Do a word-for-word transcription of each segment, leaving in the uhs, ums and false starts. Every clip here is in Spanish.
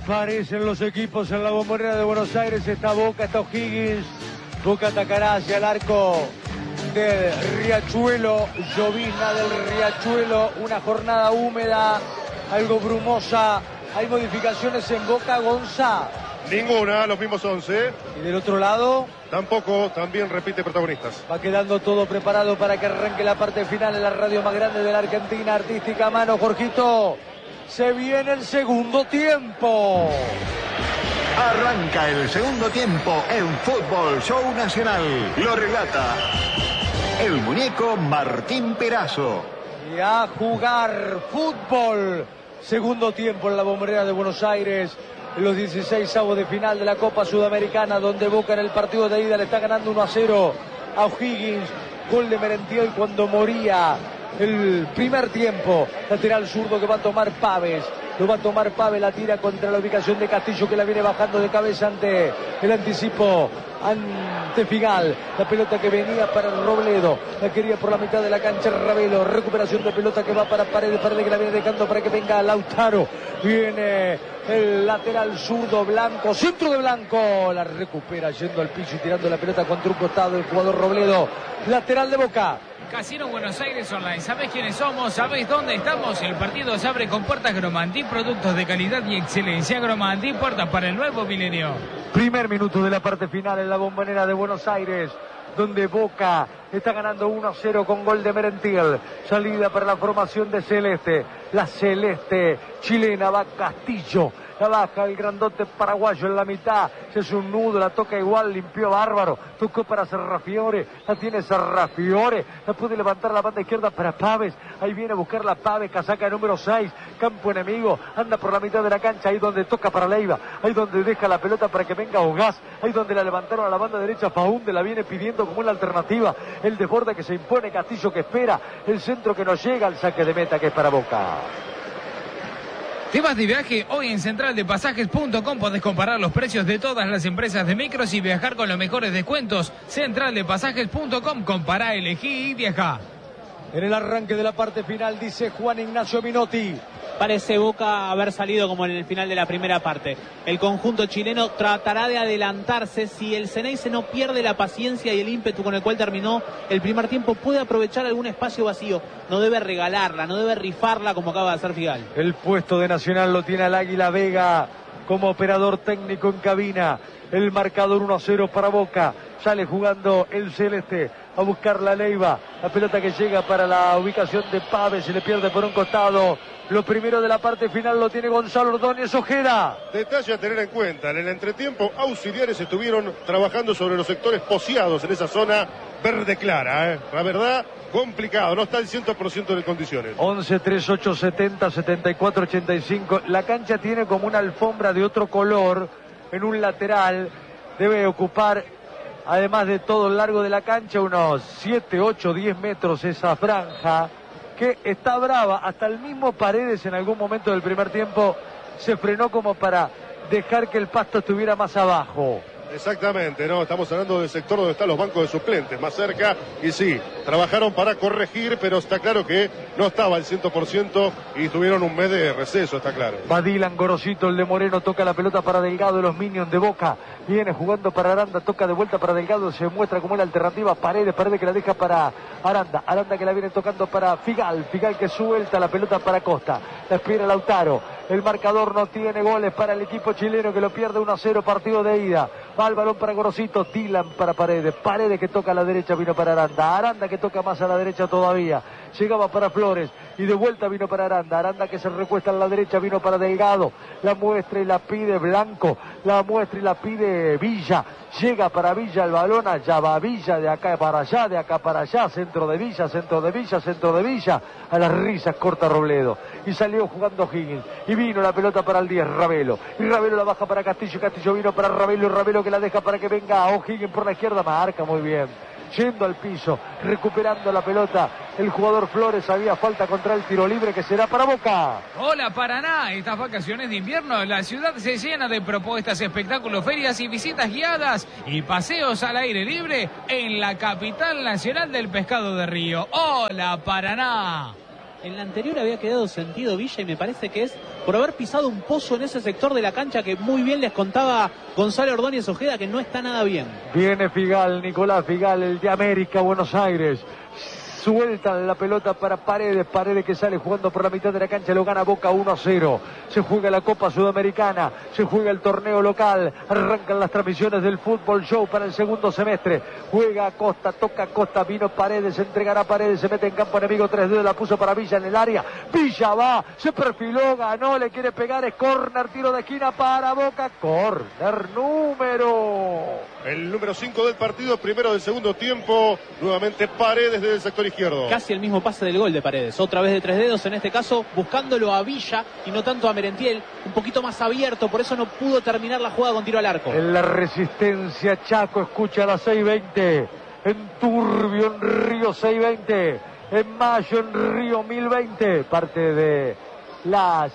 Aparecen los equipos en la Bombonera de Buenos Aires. Está Boca, está O'Higgins. Boca atacará hacia el arco del Riachuelo. Llovizna del Riachuelo. Una jornada húmeda, algo brumosa. Hay modificaciones en Boca, Gonza. Ninguna, los mismos once. Y del otro lado, tampoco, también repite protagonistas. va quedando todo preparado para que arranque la parte final en la radio más grande de la Argentina. Artística a mano, Jorgito. Se viene el segundo tiempo. Arranca el segundo tiempo en Fútbol Show Nacional. Lo relata el muñeco Martín Perazo. Y a jugar fútbol. Segundo tiempo en la Bombonera de Buenos Aires. En los dieciseisavos de final de la Copa Sudamericana, donde Boca en el partido de ida le está ganando uno a cero a O'Higgins. Gol de Merentiel cuando moría el primer tiempo. Lateral zurdo que va a tomar Paves. Lo va a tomar Paves, la tira contra la ubicación de Castillo, que la viene bajando de cabeza ante el anticipo, ante Figal. La pelota que venía para Robledo, la quería por la mitad de la cancha Ravelo. Recuperación de pelota que va para Paredes, Paredes que la viene dejando para que venga Lautaro. Viene el lateral zurdo Blanco, centro de Blanco, la recupera yendo al piso y tirando la pelota contra un costado el jugador Robledo. Lateral de Boca. Casino Buenos Aires Online. ¿Sabés quiénes somos? ¿Sabés dónde estamos? El partido se abre con puertas Gromanti, productos de calidad y excelencia. Gromanti, puertas para el nuevo milenio. Primer minuto de la parte final en la Bombonera de Buenos Aires, donde Boca está ganando uno a cero con gol de Merentiel. Salida para la formación de Celeste. La Celeste chilena va Castillo. La baja el grandote paraguayo en la mitad. Se hace un nudo, la toca igual, limpió bárbaro. Tocó para Serrafiore. La tiene Serrafiore. La puede levantar la banda izquierda para Paves. Ahí viene a buscar la Paves, casaca número seis. Campo enemigo. Anda por la mitad de la cancha. Ahí donde toca para Leiva. Ahí donde deja la pelota para que venga Ogás. Ahí donde la levantaron a la banda derecha. Faunde la viene pidiendo como una alternativa. El desborde que se impone. Castillo que espera. El centro que no llega. El saque de meta que es para Boca. ¿Te vas de viaje? Hoy en central de pasajes punto com podés comparar los precios de todas las empresas de micros y viajar con los mejores descuentos. central de pasajes punto com, compará, elegí y viajá. En el arranque de la parte final dice Juan Ignacio Minotti. Parece Boca haber salido como en el final de la primera parte. El conjunto chileno tratará de adelantarse. Si el Ceneice no pierde la paciencia y el ímpetu con el cual terminó el primer tiempo, puede aprovechar algún espacio vacío. No debe regalarla, no debe rifarla como acaba de hacer Figal. El puesto de Nacional lo tiene el Águila Vega como operador técnico en cabina. El marcador uno a cero para Boca. Sale jugando el Celeste a buscar la Leiva. La pelota que llega para la ubicación de Paves, se le pierde por un costado. Lo primero de la parte final lo tiene Gonzalo Ordóñez Ojeda. Detalle a tener en cuenta, en el entretiempo auxiliares estuvieron trabajando sobre los sectores poseados en esa zona verde clara, ¿eh? La verdad, complicado, no está al cien por ciento de condiciones. once, treinta y ocho, setenta, setenta y cuatro, ochenta y cinco. La cancha tiene como una alfombra de otro color en un lateral. Debe ocupar, además de todo el largo de la cancha, unos siete, ocho, diez metros esa franja, que está brava. Hasta el mismo Paredes en algún momento del primer tiempo se frenó como para dejar que el pasto estuviera más abajo. Exactamente, no, estamos hablando del sector donde están los bancos de suplentes, más cerca, y sí, trabajaron para corregir, pero está claro que no estaba al cien por ciento y tuvieron un mes de receso, está claro. Va Dylan Gorosito, el de Moreno, toca la pelota para Delgado, los Minions de Boca, viene jugando para Aranda, toca de vuelta para Delgado, se muestra como la alternativa, Paredes, Paredes que la deja para Aranda, Aranda que la viene tocando para Figal, Figal que suelta la pelota para Costa, la espera Lautaro, el marcador no tiene goles para el equipo chileno que lo pierde uno a cero, partido de ida. Va el balón para Gorosito, Dylan para Paredes, Paredes que toca a la derecha, vino para Aranda, Aranda que toca más a la derecha todavía, llegaba para Flores y de vuelta vino para Aranda, Aranda que se recuesta a la derecha, vino para Delgado, la muestra y la pide Blanco, la muestra y la pide Villa, llega para Villa el balón, allá va Villa, de acá para allá, de acá para allá, centro de Villa, centro de Villa, centro de Villa, a las risas corta Robledo, y salió jugando Higgins, y vino la pelota para el diez, Ravelo, y Ravelo la baja para Castillo, Castillo vino para Ravelo, y Ravelo que la deja para que venga O'Higgins por la izquierda, marca muy bien, yendo al piso, recuperando la pelota, el jugador Flores, había falta contra el tiro libre que será para Boca. Hola Paraná, estas vacaciones de invierno la ciudad se llena de propuestas, espectáculos, ferias y visitas guiadas y paseos al aire libre en la capital nacional del pescado de río. Hola Paraná. En la anterior había quedado sentido Villa y me parece que es por haber pisado un pozo en ese sector de la cancha que muy bien les contaba Gonzalo Ordóñez Ojeda, que no está nada bien. Viene Figal, Nicolás Figal, el de América, Buenos Aires. Sueltan la pelota para Paredes, Paredes que sale jugando por la mitad de la cancha, lo gana Boca uno a cero. Se juega la Copa Sudamericana, se juega el torneo local, arrancan las transmisiones del Fútbol Show para el segundo semestre. Juega Acosta, toca Acosta, vino Paredes, se entregará Paredes, se mete en campo enemigo, tres dedos, la puso para Villa en el área. Villa va, se perfiló, ganó, le quiere pegar, es córner, tiro de esquina para Boca, córner número. El número cinco del partido, primero del segundo tiempo, nuevamente Paredes desde el sector izquierdo. Casi el mismo pase del gol de Paredes, otra vez de tres dedos, en este caso buscándolo a Villa y no tanto a Merentiel, un poquito más abierto, por eso no pudo terminar la jugada con tiro al arco. En la Resistencia, Chaco escucha a las seis veinte, en Turbio, en Río seis veinte, en Mayo, en Río mil veinte, parte de las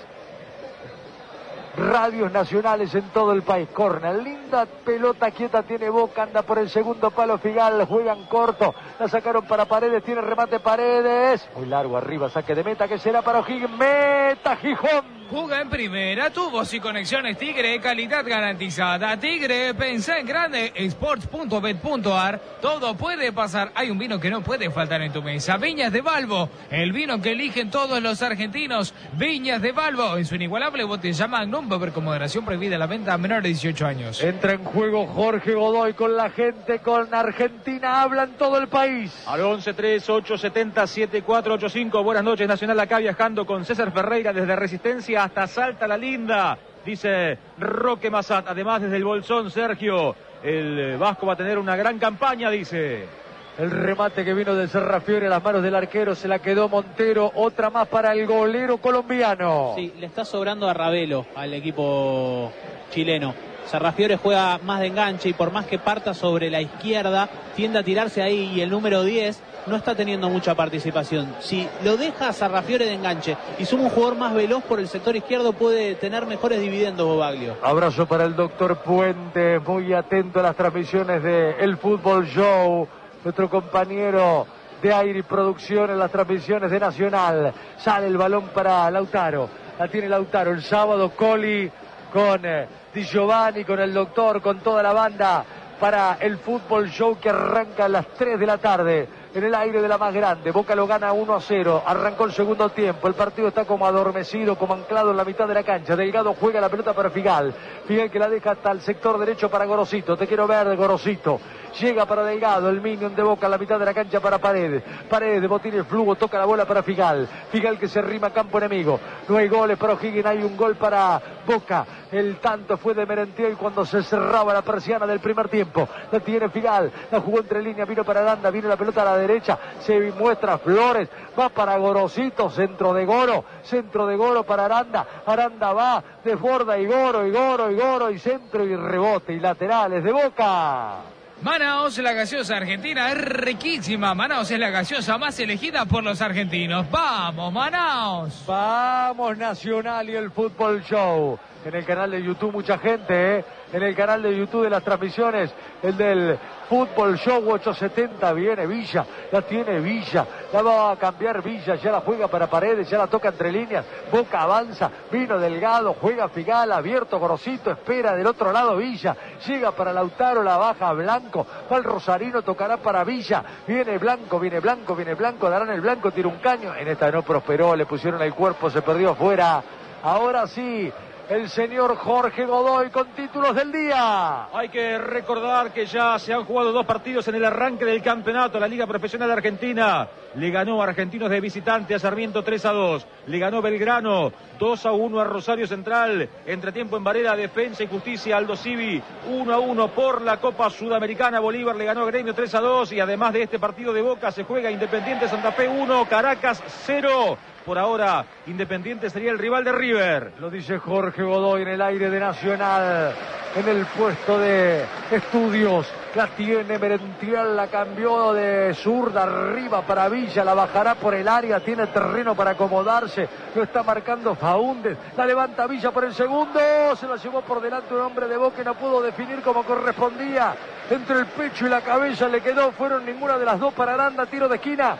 radios nacionales en todo el país. Corner, linda pelota quieta tiene Boca, anda por el segundo palo Figal, juegan corto, la sacaron para Paredes, tiene remate Paredes, muy largo arriba, saque de meta que será para O'Higgins, meta Gijón. Juga en primera, tubos y conexiones Tigre, calidad garantizada. Tigre, pensá en grande, sports punto bet punto ar, todo puede pasar. Hay un vino que no puede faltar en tu mesa. Viñas de Balbo, el vino que eligen todos los argentinos. Viñas de Balbo, en su inigualable botella Magnum, beber con moderación, prohibida la venta a menores de dieciocho años. Entra en juego Jorge Godoy con la gente, con Argentina, habla en todo el país. Al once tres ocho siete cero siete cuatro ocho cinco, buenas noches Nacional, acá viajando con César Ferreira desde Resistencia hasta Salta la Linda, dice Roque Massat. Además desde el Bolsón, Sergio, el Vasco va a tener una gran campaña, dice. El remate que vino del Serrafiore a las manos del arquero, se la quedó Montero, otra más para el golero colombiano. Sí, le está sobrando a Ravelo al equipo chileno. Serrafiore juega más de enganche y por más que parta sobre la izquierda, tiende a tirarse ahí y el número diez no está teniendo mucha participación. Si lo deja a Serrafiore de enganche y suma un jugador más veloz por el sector izquierdo, puede tener mejores dividendos Bobaglio. Abrazo para el doctor Puente, muy atento a las transmisiones de El Fútbol Show, nuestro compañero de aire y producción en las transmisiones de Nacional. Sale el balón para Lautaro, la tiene Lautaro, el sábado Coli con eh, Di Giovanni, con el doctor, con toda la banda para el Fútbol Show que arranca a las tres de la tarde en el aire de la más grande. Boca lo gana uno a cero, arrancó el segundo tiempo, el partido está como adormecido, como anclado en la mitad de la cancha. Delgado juega la pelota para Figal, Figal que la deja hasta el sector derecho para Gorosito, te quiero ver Gorosito, llega para Delgado, el minion de Boca en la mitad de la cancha para Paredes, Paredes de botín el flujo, toca la bola para Figal, Figal que se rima a campo enemigo, no hay goles para O'Higgins, hay un gol para Boca, el tanto fue de Merentiel cuando se cerraba la persiana del primer tiempo, la tiene Figal, la jugó entre líneas, vino para Aranda, viene la pelota a la derecha, se muestra Flores, va para Gorosito, centro de Goro, centro de Goro para Aranda, Aranda va, desborda y Goro, y Goro, y Goro, y centro y rebote, y laterales de Boca. Manaos, la gaseosa argentina es riquísima. Manaos es la gaseosa más elegida por los argentinos. ¡Vamos, Manaos! Vamos, Nacional y el Fútbol Show. En el canal de YouTube mucha gente, ¿eh? En el canal de YouTube de las transmisiones, el del Fútbol Show ochocientos setenta, viene Villa, la tiene Villa, la va a cambiar Villa, ya la juega para Paredes, ya la toca entre líneas, Boca avanza, vino Delgado, juega Figal, abierto Gorosito, espera del otro lado Villa, llega para Lautaro, la baja Blanco, va el Rosarino, tocará para Villa, viene Blanco, viene Blanco, viene Blanco, darán el Blanco, tira un caño, en esta no prosperó, le pusieron el cuerpo, se perdió afuera, ahora sí, el señor Jorge Godoy con títulos del día. Hay que recordar que ya se han jugado dos partidos en el arranque del campeonato. La Liga Profesional Argentina le ganó a Argentinos de visitante a Sarmiento tres a dos. Le ganó Belgrano dos a uno a Rosario Central. Entretiempo en Varela, Defensa y Justicia, Aldo Civi uno a uno por la Copa Sudamericana. Bolívar le ganó a Gremio tres a dos. Y además de este partido de Boca se juega Independiente Santa Fe uno, Caracas cero. Por ahora, Independiente sería el rival de River. Lo dice Jorge Godoy en el aire de Nacional, en el puesto de estudios. La tiene Merentiel, la cambió de zurda arriba para Villa, la bajará por el área, tiene terreno para acomodarse. Lo está marcando Faúndez, la levanta Villa por el segundo, se la llevó por delante un hombre de Boca y no pudo definir como correspondía. Entre el pecho y la cabeza le quedó, fueron ninguna de las dos para Aranda, tiro de esquina.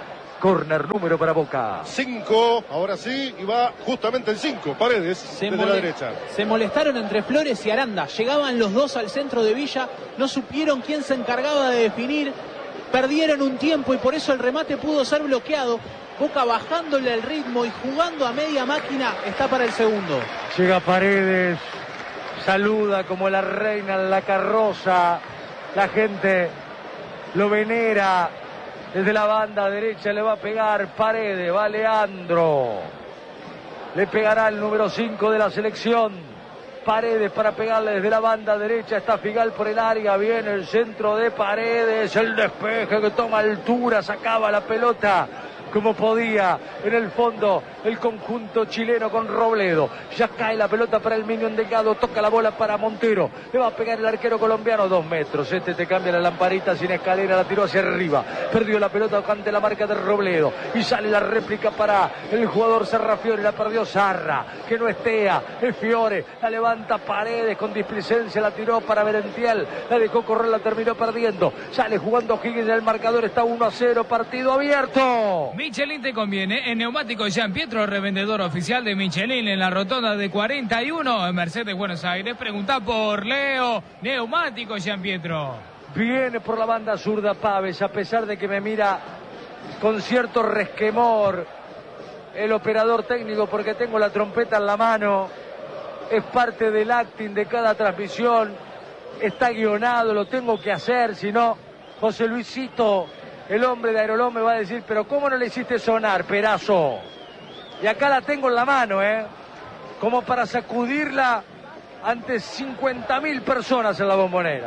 córner número para Boca. Cinco, ahora sí, y va justamente el cinco, Paredes, se desde la derecha. Se molestaron entre Flores y Aranda. Llegaban los dos al centro de Villa, no supieron quién se encargaba de definir. Perdieron un tiempo y por eso el remate pudo ser bloqueado. Boca bajándole el ritmo y jugando a media máquina, está para el segundo. Llega Paredes, saluda como la reina en la carroza. La gente lo venera. Desde la banda derecha le va a pegar Paredes, va Leandro. Le pegará el número cinco de la selección. Paredes para pegarle desde la banda derecha, está Figal por el área, viene el centro de Paredes, el despeje que toma altura, sacaba la pelota como podía en el fondo el conjunto chileno con Robledo. Ya cae la pelota para el Minion Delgado, toca la bola para Montero, le va a pegar el arquero colombiano, dos metros, este te cambia la lamparita sin escalera, la tiró hacia arriba, perdió la pelota ante la marca de Robledo y sale la réplica para el jugador Sarrafiore, la perdió Sarra, que no estea, es Fiore, la levanta Paredes con displicencia, la tiró para Berentiel, la dejó correr, la terminó perdiendo, sale jugando Higgins, el marcador está uno a cero, partido abierto. Michelin te conviene. En Neumático Jean Pietro, revendedor oficial de Michelin en la rotonda de cuarenta y uno en Mercedes, Buenos Aires. Pregunta por Leo. Neumático Jean Pietro. Viene por la banda zurda Paves, a pesar de que me mira con cierto resquemor el operador técnico porque tengo la trompeta en la mano. Es parte del acting de cada transmisión. Está guionado, lo tengo que hacer, si no, José Luisito, el hombre de Aerolón, me va a decir, pero ¿cómo no le hiciste sonar, Perazo? Y acá la tengo en la mano, ¿eh? Como para sacudirla ante cincuenta mil personas en la Bombonera.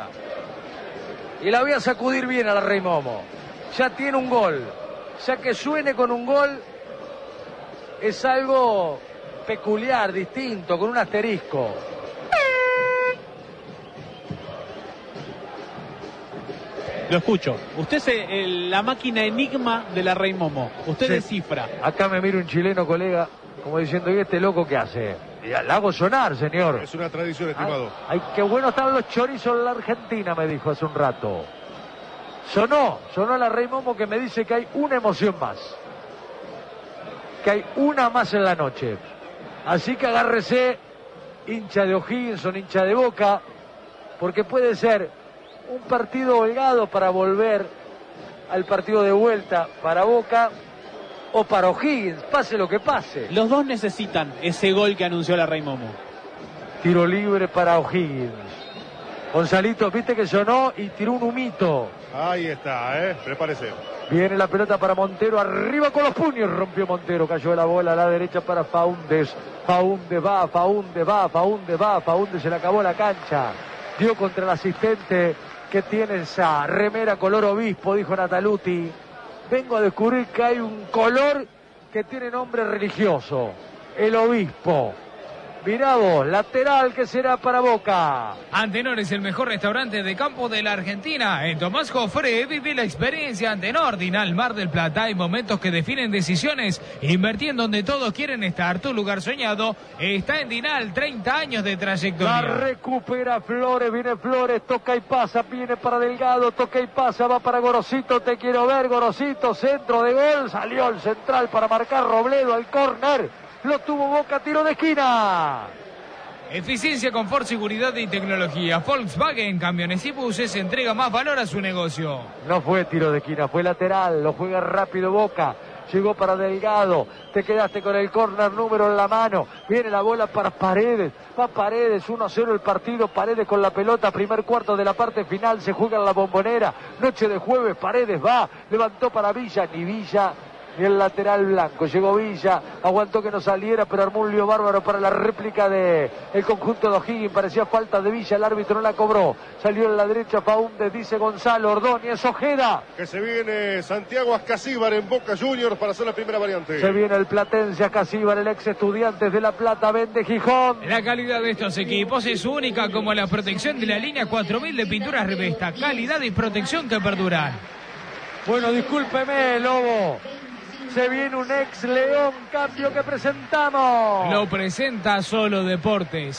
Y la voy a sacudir bien a la Rey Momo. Ya tiene un gol. Ya que suene con un gol es algo peculiar, distinto, con un asterisco. Lo escucho. Usted es el, la máquina enigma de la Rey Momo. Usted Sí. descifra. Acá me mira un chileno, colega, como diciendo, ¿y este loco qué hace? Y la hago sonar, señor. Es una tradición, estimado. Ay, ay, qué bueno están los chorizos en la Argentina, me dijo hace un rato. Sonó, sonó la Rey Momo que me dice que hay una emoción más. Que hay una más en la noche. Así que agárrese, hincha de O'Higgins, hincha de Boca, porque puede ser un partido holgado para volver al partido de vuelta para Boca o para O'Higgins, pase lo que pase. Los dos necesitan ese gol que anunció la Rey Momo. Tiro libre para O'Higgins. Gonzalito, viste que sonó y tiró un humito. Ahí está, ¿eh? Prepárese. Viene la pelota para Montero, arriba con los puños, rompió Montero, cayó la bola a la derecha para Faúndez. Faúndez va, Faúndez va, Faúndez va, Faúndez se le acabó la cancha. Dio contra el asistente que tiene esa remera color obispo, dijo Nataluti. Vengo a descubrir que hay un color que tiene nombre religioso, el obispo. Mirá vos, lateral que será para Boca. Antenor es el mejor restaurante de campo de la Argentina. En Tomás Jofre vive la experiencia Antenor. Dinal Mar del Plata. Hay momentos que definen decisiones. Invertí en donde todos quieren estar. Tu lugar soñado está en Dinal. treinta años de trayectoria. La recupera Flores, viene Flores, toca y pasa, viene para Delgado, toca y pasa, va para Gorosito, te quiero ver, Gorosito, centro de gol, salió el central para marcar Robledo al córner. Lo tuvo Boca, tiro de esquina. Eficiencia, confort, seguridad y tecnología. Volkswagen, camiones y buses, entrega más valor a su negocio. No fue tiro de esquina, fue lateral, lo juega rápido Boca. Llegó para Delgado, te quedaste con el córner número en la mano. Viene la bola para Paredes, va Paredes, uno a cero el partido. Paredes con la pelota, primer cuarto de la parte final, se juega en la Bombonera. Noche de jueves, Paredes va, levantó para Villa, ni Villa ni el lateral blanco. Llegó Villa, aguantó que no saliera, pero armó un lío bárbaro para la réplica de el conjunto de O'Higgins. Parecía falta de Villa, el árbitro no la cobró. Salió en la derecha Faúndez, dice Gonzalo Ordóñez, Ojeda. Que se viene Santiago Ascasíbar en Boca Juniors para hacer la primera variante. Se viene el platense Ascasíbar, el ex Estudiantes de La Plata, vende Gijón. La calidad de estos equipos es única, como la protección de la línea cuatro mil de pinturas Revesta. Calidad y protección que perduran. Bueno, discúlpeme, Lobo. Se viene un ex León, cambio que presentamos. Lo presenta Solo Deportes.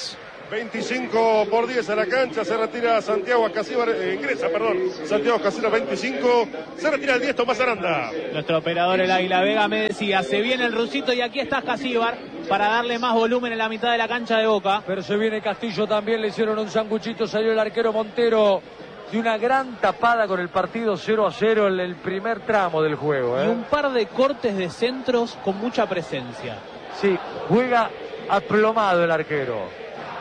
veinticinco por diez a la cancha, se retira Santiago Ascasíbar, eh, ingresa, perdón, Santiago Ascasíbar veinticinco, se retira el diez Tomás Aranda. Nuestro operador, el Águila Vega, me decía, se viene el rusito y aquí está Ascasíbar para darle más volumen en la mitad de la cancha de Boca. Pero se viene Castillo también, le hicieron un sanguchito, salió el arquero Montero de una gran tapada con el partido cero a cero en el primer tramo del juego. ¿eh? Y un par de cortes de centros con mucha presencia. Sí, juega aplomado el arquero.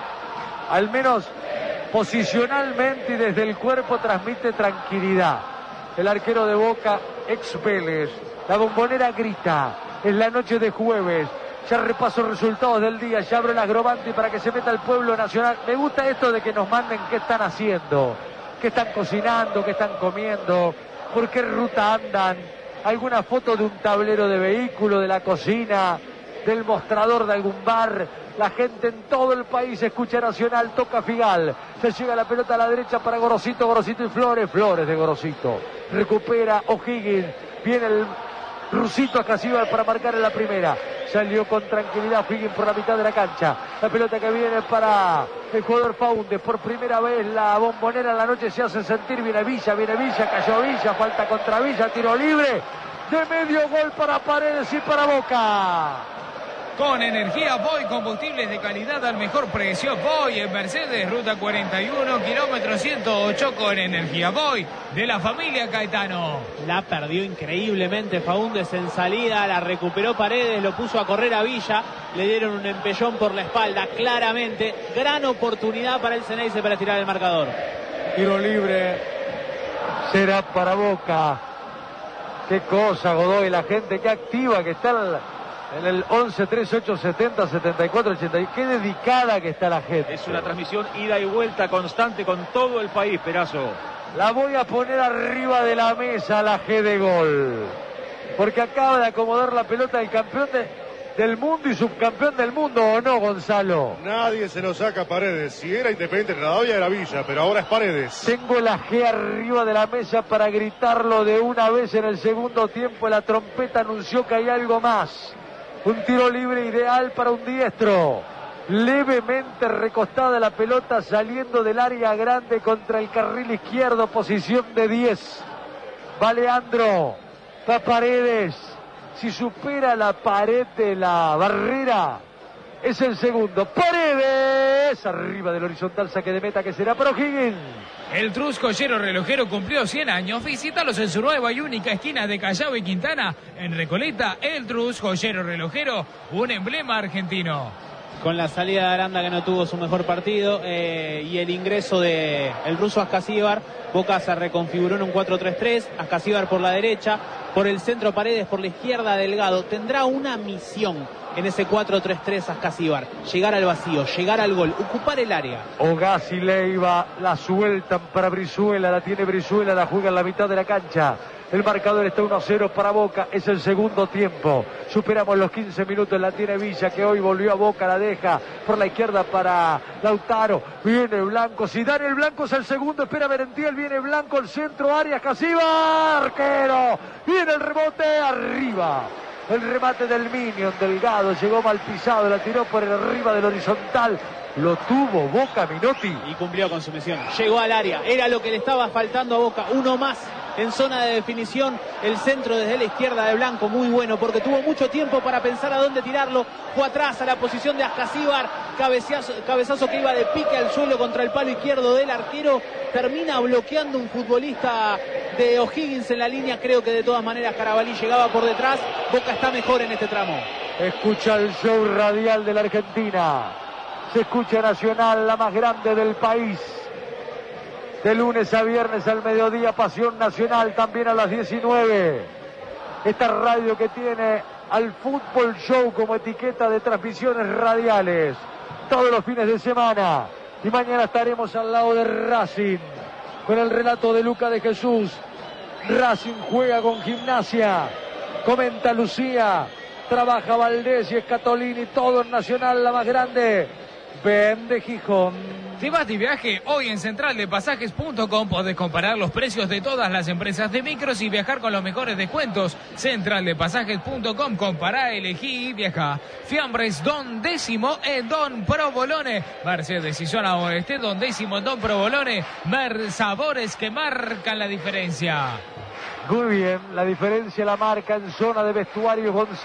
Al menos posicionalmente y desde el cuerpo transmite tranquilidad. El arquero de Boca, ex Vélez. La Bombonera grita. Es la noche de jueves. Ya repaso resultados del día. Ya abro el agrobante para que se meta el pueblo nacional. Me gusta esto de que nos manden qué están haciendo. Qué están cocinando, qué están comiendo. Por qué ruta andan. Alguna foto de un tablero de vehículo, de la cocina, del mostrador de algún bar. La gente en todo el país escucha Nacional, toca Figal. Se llega la pelota a la derecha para Gorosito, Gorosito y Flores. Flores de Gorosito. Recupera O'Higgins. Viene el rusito Ascasíbar para marcar en la primera. Salió con tranquilidad O'Higgins por la mitad de la cancha. La pelota que viene para el jugador Faúndez. Por primera vez la Bombonera en la noche se hace sentir. Viene Villa, viene Villa, cayó Villa. Falta contra Villa, tiro libre. De medio gol para Paredes y para Boca. Con energía Boy, combustibles de calidad al mejor precio. Boy en Mercedes, ruta cuarenta y uno, kilómetro ciento ocho con energía Boy de la familia Caetano. La perdió increíblemente Faúndez en salida, la recuperó Paredes, lo puso a correr a Villa, le dieron un empellón por la espalda, claramente. Gran oportunidad para el Ceneice para tirar el marcador. Tiro libre será para Boca. Qué cosa, Godoy, la gente que activa que está el... en el once, trece, ocho, setenta, setenta y cuatro, ochenta. Qué dedicada que está la gente. Es una transmisión ida y vuelta constante con todo el país, Perazo. La voy a poner arriba de la mesa, la G de gol. Porque acaba de acomodar la pelota el campeón de, del mundo y subcampeón del mundo, ¿o no, Gonzalo? Nadie se lo saca a Paredes. Si era Independiente Rivadavia era Villa, pero ahora es Paredes. Tengo la G arriba de la mesa para gritarlo de una vez en el segundo tiempo. La trompeta anunció que hay algo más. Un tiro libre ideal para un diestro. Levemente recostada la pelota saliendo del área grande contra el carril izquierdo. Posición de diez. Va Leandro. Va Paredes. Si supera la pared de la barrera, es el segundo. Paredes. Arriba del horizontal, saque de meta que será para O'Higgins. El Trus Joyero Relojero cumplió cien años. Visítalos en su nueva y única esquina de Callao y Quintana. En Recoleta, el Trus Joyero Relojero, un emblema argentino. Con la salida de Aranda, que no tuvo su mejor partido, eh, y el ingreso de el ruso Ascasíbar, Boca se reconfiguró en un cuatro tres tres. Ascasíbar por la derecha, por el centro Paredes, por la izquierda Delgado. Tendrá una misión en ese cuatro tres tres Ascasíbar: llegar al vacío, llegar al gol, ocupar el área. Ogaz y Leiva la sueltan para Brizuela, la tiene Brizuela, la juega en la mitad de la cancha. El marcador está uno a cero para Boca, es el segundo tiempo. Superamos los quince minutos, la tiene Villa, que hoy volvió a Boca, la deja por la izquierda para Lautaro. Viene Blanco, si dan el Blanco es el segundo, espera Merentiel, viene Blanco, el centro, Arias, Ascasíbar, arquero. Viene el rebote, arriba. El remate del Minion, Delgado, llegó mal pisado, la tiró por el arriba del horizontal. Lo tuvo Boca, Minotti. Y cumplió con su misión. Llegó al área. Era lo que le estaba faltando a Boca. Uno más en zona de definición. El centro desde la izquierda de Blanco. Muy bueno porque tuvo mucho tiempo para pensar a dónde tirarlo. Fue atrás a la posición de Ascasíbar. Cabezazo, cabezazo que iba de pique al suelo contra el palo izquierdo del arquero. Termina bloqueando un futbolista de O'Higgins en la línea. Creo que de todas maneras Carabalí llegaba por detrás. Boca está mejor en este tramo. Escucha el show radial de la Argentina. Se escucha Nacional, la más grande del país. De lunes a viernes al mediodía, Pasión Nacional, también a las diecinueve. Esta radio que tiene al Fútbol Show como etiqueta de transmisiones radiales. Todos los fines de semana. Y mañana estaremos al lado de Racing. Con el relato de Luca de Jesús. Racing juega con Gimnasia. Comenta Lucía. Trabaja Valdés y Escatolini. Todo en Nacional, la más grande. Ben de Gijón. Si vas de viaje, hoy en central de pasajes punto com podés comparar los precios de todas las empresas de micros y viajar con los mejores descuentos. central de pasajes punto com, compará, elegí y viaja. Fiambres Don Décimo en Don Provolone. Mercedes y zona oeste, Don Décimo en Don Provolone. Mer sabores que marcan la diferencia. Muy bien, la diferencia la marca en zona de vestuarios González.